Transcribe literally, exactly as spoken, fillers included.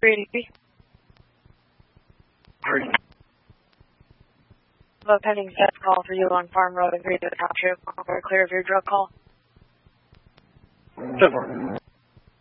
three eighty. Pardon? A pending test call for you on Farm Road. Agree to the township. We're clear of your drug call. Seven.